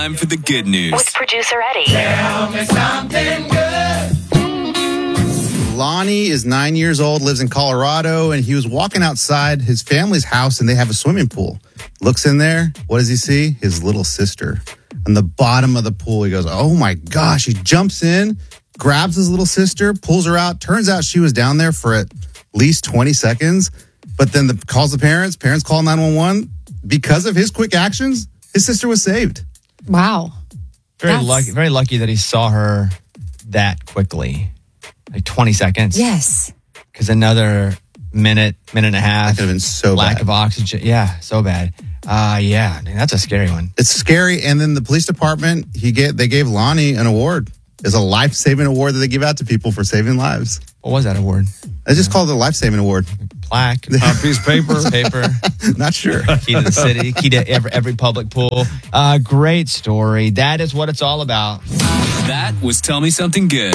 Time for the good news. With producer Eddie. Tell me something good. Lonnie is 9 years old, lives in Colorado, and he was walking outside his family's house, and they have a swimming pool. Looks in there. What does he see? His little sister. On the bottom of the pool, he goes, oh my gosh. He jumps in, grabs his little sister, pulls her out. Turns out she was down there for at least 20 seconds. But then calls the parents. Parents call 911. Because of his quick actions, his sister was saved. Wow. Very lucky that he saw her that quickly. Like 20 seconds. Yes. Because another minute and a half. That could have been so lack bad. of oxygen. Yeah, so bad. Yeah, that's a scary one. It's scary. And then the police department, they gave Lonnie an award. It's a life-saving award that they give out to people for saving lives. What was that award? They just called it a life-saving award. Plaque. Piece of paper. Not sure. Key to the city. Key to every public pool. Great story. That is what it's all about. That was Tell Me Something Good.